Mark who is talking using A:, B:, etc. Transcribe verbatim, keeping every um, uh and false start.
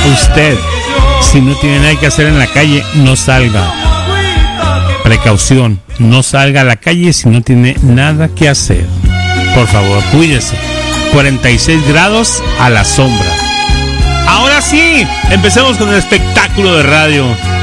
A: Usted, si no tiene nada que hacer en la calle, no salga. Precaución, no salga a la calle si no tiene nada que hacer. Por favor, cuídese. cuarenta y seis grados a la sombra. Ahora sí, empecemos con el espectáculo de radio.